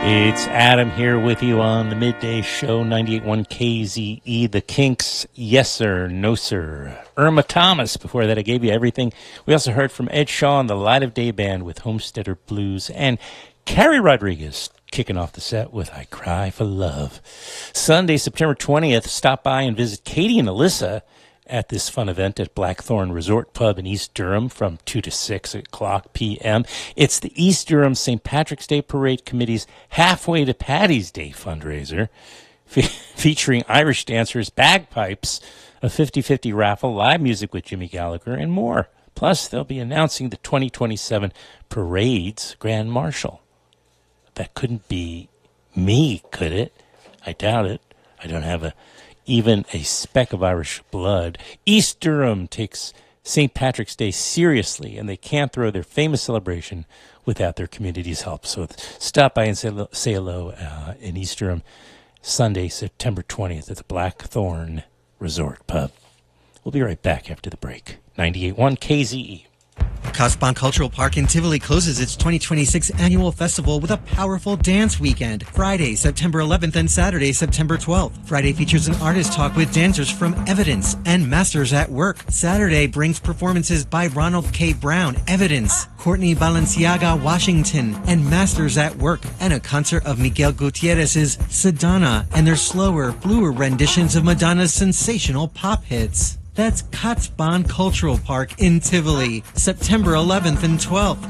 It's Adam here with you on the Midday Show, 98.1 KZE, The Kinks, Yes Sir, No Sir. Irma Thomas, before that I gave you everything. We also heard from Ed Shaw and the Light of Day Band with Homesteader Blues, and Carrie Rodriguez kicking off the set with I Cry for Love. Sunday, September 20th, stop by and visit Katie and Alyssa at this fun event at Blackthorn Resort Pub in East Durham from 2 to 6 o'clock p.m. It's the East Durham St. Patrick's Day Parade Committee's Halfway to Patty's Day fundraiser, featuring Irish dancers, bagpipes, a 50-50 raffle, live music with Jimmy Gallagher, and more. Plus, they'll be announcing the 2027 Parade's Grand Marshal. That couldn't be me, could it? I doubt it. I don't have even a speck of Irish blood. East Durham takes St. Patrick's Day seriously, and they can't throw their famous celebration without their community's help. So stop by and say hello in East Durham Sunday, September 20th at the Blackthorn Resort Pub. We'll be right back after the break. 98.1 KZE. Katzbahn Cultural Park in Tivoli closes its 2026 annual festival with a powerful dance weekend. Friday, September 11th and Saturday, September 12th. Friday features an artist talk with dancers from Evidence and Masters at Work. Saturday brings performances by Ronald K. Brown, Evidence, Courtney Balenciaga, Washington, and Masters at Work, and a concert of Miguel Gutierrez's Sedona and their slower, bluer renditions of Madonna's sensational pop hits. That's Katzbahn Cultural Park in Tivoli, September 11th and 12th.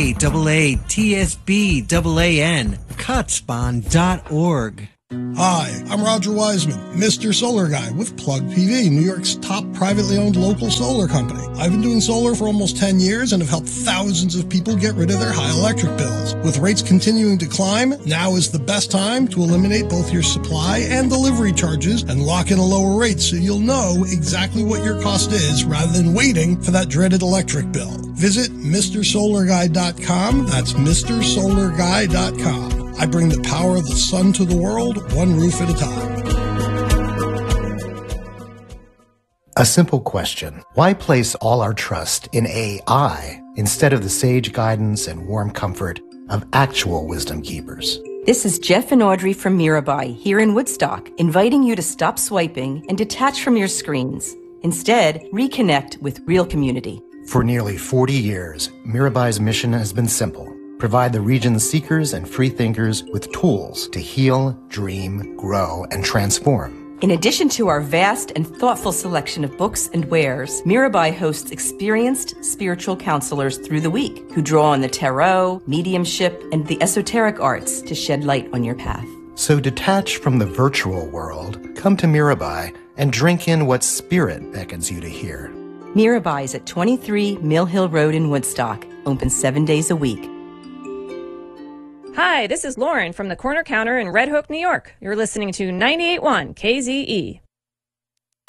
KAATSBAAN, Katzbahn.org. Hi, I'm Roger Wiseman, Mr. Solar Guy with Plug PV, New York's top privately owned local solar company. I've been doing solar for almost 10 years and have helped thousands of people get rid of their high electric bills. With rates continuing to climb, now is the best time to eliminate both your supply and delivery charges and lock in a lower rate so you'll know exactly what your cost is rather than waiting for that dreaded electric bill. Visit MrSolarGuy.com. That's MrSolarGuy.com. I bring the power of the sun to the world, one roof at a time. A simple question. Why place all our trust in AI instead of the sage guidance and warm comfort of actual wisdom keepers? This is Jeff and Audrey from Mirabai here in Woodstock, inviting you to stop swiping and detach from your screens. Instead, reconnect with real community. For nearly 40 years, Mirabai's mission has been simple. Provide the region's seekers and freethinkers with tools to heal, dream, grow, and transform. In addition to our vast and thoughtful selection of books and wares, Mirabai hosts experienced spiritual counselors through the week who draw on the tarot, mediumship, and the esoteric arts to shed light on your path. So detach from the virtual world, come to Mirabai, and drink in what spirit beckons you to hear. Mirabai is at 23 Mill Hill Road in Woodstock, open 7 days a week. Hi, this is Lauren from the Corner Counter in Red Hook, New York. You're listening to 98.1 KZE.